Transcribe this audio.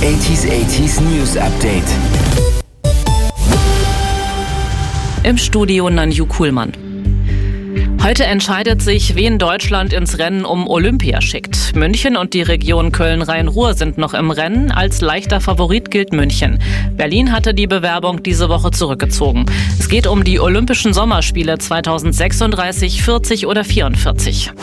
80s News Update. Im Studio Nanju Kuhlmann. Heute entscheidet sich, wen Deutschland ins Rennen um Olympia schickt. München und die Region Köln-Rhein-Ruhr sind noch im Rennen. Als leichter Favorit gilt München. Berlin hatte die Bewerbung diese Woche zurückgezogen. Es geht um die Olympischen Sommerspiele 2036, 40 oder 44.